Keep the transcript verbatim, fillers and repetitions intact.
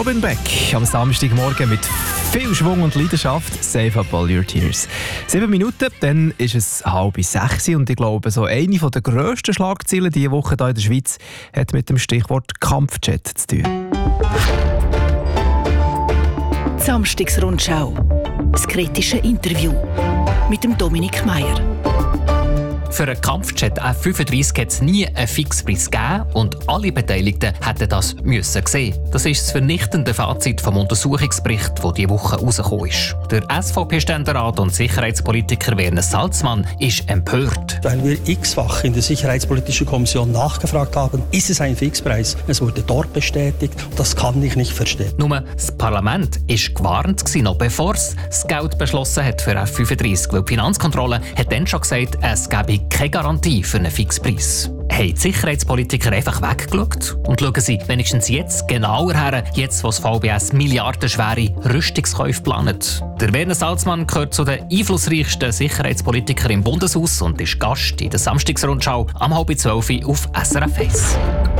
Robin Beck am Samstagmorgen mit viel Schwung und Leidenschaft. Save up all your tears. Sieben Minuten, dann ist es halb sechs und ich glaube, so eine der grössten Schlagzeilen diese Woche hier in der Schweiz hat mit dem Stichwort Kampfjet zu tun. Samstagsrundschau. Das kritische Interview mit dem Dominik Meier. Für einen Kampfjet F fünfunddreißig hat es nie einen Fixpreis gegeben und alle Beteiligten hätten das müssen sehen. Das ist das vernichtende Fazit vom Untersuchungsbericht, der diese Woche rausgekommen ist. Der S V P-Ständerat und Sicherheitspolitiker Werner Salzmann ist empört. Weil wir x-fach in der Sicherheitspolitischen Kommission nachgefragt haben, ist es ein Fixpreis? Es wurde dort bestätigt. Das kann ich nicht verstehen. Nur das Parlament war gewarnt, noch bevor es das Geld beschlossen hat für F fünfunddreißig. Weil die Finanzkontrolle hat dann schon gesagt, es gebe keine Garantie für einen Fixpreis. Haben die Sicherheitspolitiker einfach weggeschaut? Und schauen sie wenigstens jetzt genauer her, jetzt wo das V B S milliardenschwere Rüstungskäufe plant. Der Werner Salzmann gehört zu den einflussreichsten Sicherheitspolitikern im Bundeshaus und ist Gast in der Samstagsrundschau am halb zwölf auf S R F eins.